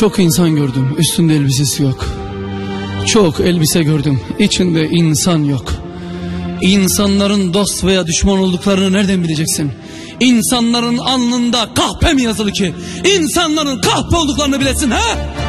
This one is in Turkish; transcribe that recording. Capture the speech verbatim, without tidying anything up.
Çok insan gördüm, üstünde elbisesi yok. Çok elbise gördüm, içinde insan yok. İnsanların dost veya düşman olduklarını nereden bileceksin? İnsanların alnında kahpe mi yazılı ki? İnsanların kahpe olduklarını bilesin ha?